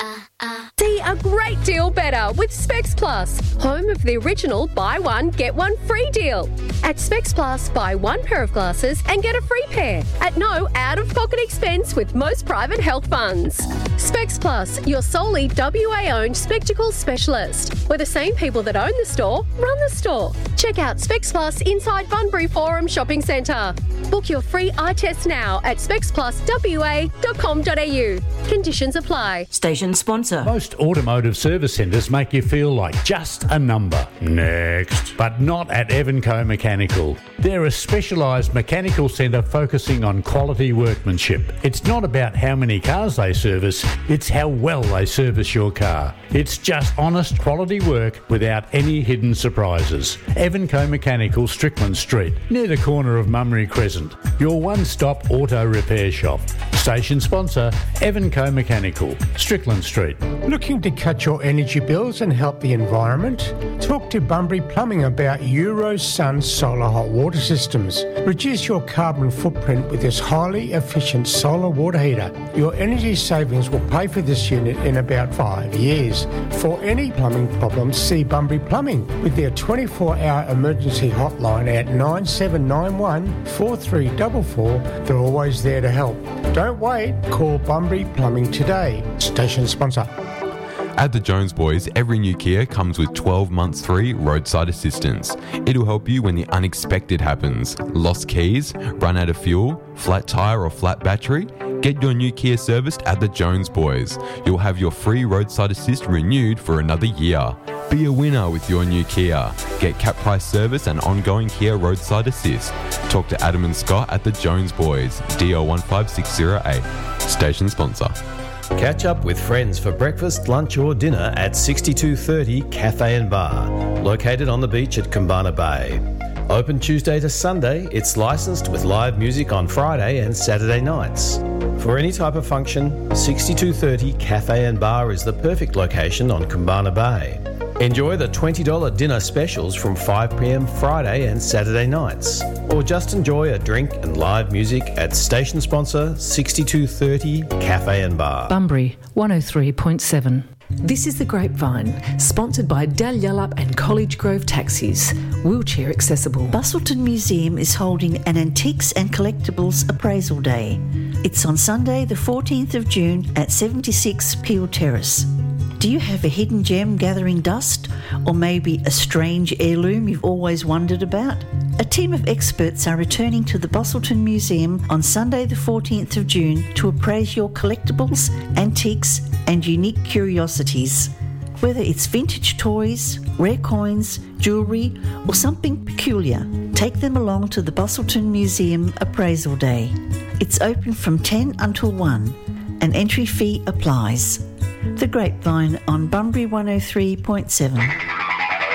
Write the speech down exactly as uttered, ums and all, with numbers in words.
ah, ah. See a great deal better with Specs Plus, home of the original buy one, get one free deal. At Specs Plus, buy one pair of glasses and get a free pair at no out-of-pocket expense with most private health funds. Specs Plus, your solely W A-owned spectacle specialist, where the same people that own the store run the store. Check out Specs Plus inside Bunbury Forum Shopping Centre. Book your free eye test now at specs plus w a dot com dot a u. Conditions apply. Station sponsor. Most automotive service centres make you feel like just a number. Next. But not at Evanco Mechanical. They're a specialised mechanical centre focusing on quality workmanship. It's not about how many cars they service, it's how well they service your car. It's just honest quality work without any hidden surprises. Evanco Mechanical, Strickland Street, near the corner of Mummery Crescent. Your one-stop auto repair shop. Station sponsor, Evanco Mechanical, Strickland Street. Looking to cut your energy bills and help the environment? Talk to Bunbury Plumbing about Eurosun solar hot water systems. Reduce your carbon footprint with this highly efficient solar water heater. Your energy savings will pay for this unit in about five years. For any plumbing problems, see Bunbury Plumbing with their twenty-four hour emergency hotline at nine seven nine one, four three four four. They're always there to help. Don't wait, call Bunbury Plumbing today. Station sponsor. At the Jones Boys, every new Kia comes with twelve months free roadside assistance. It'll help you when the unexpected happens. Lost keys, run out of fuel, flat tyre or flat battery? Get your new Kia serviced at the Jones Boys. You'll have your free roadside assist renewed for another year. Be a winner with your new Kia. Get cap price service and ongoing Kia roadside assist. Talk to Adam and Scott at the Jones Boys, D O one five six zero eight. Station sponsor. Catch up with friends for breakfast, lunch or dinner at sixty-two thirty Cafe and Bar, located on the beach at Kumbana Bay. Open Tuesday to Sunday, it's licensed with live music on Friday and Saturday nights. For any type of function, sixty-two thirty Cafe and Bar is the perfect location on Kumbana Bay. Enjoy the twenty dollars dinner specials from five p m Friday and Saturday nights. Or just enjoy a drink and live music at station sponsor sixty-two thirty Cafe and Bar. Bunbury one oh three point seven. This is The Grapevine, sponsored by Dalyellup and College Grove Taxis, wheelchair accessible. Busselton Museum is holding an Antiques and Collectibles Appraisal Day. It's on Sunday the fourteenth of June at seventy-six Peel Terrace. Do you have a hidden gem gathering dust, or maybe a strange heirloom you've always wondered about? A team of experts are returning to the Busselton Museum on Sunday the fourteenth of June to appraise your collectibles, antiques and unique curiosities. Whether it's vintage toys, rare coins, jewellery or something peculiar, take them along to the Busselton Museum Appraisal Day. It's open from ten until one. An entry fee applies. The Grapevine on Bunbury one oh three point seven.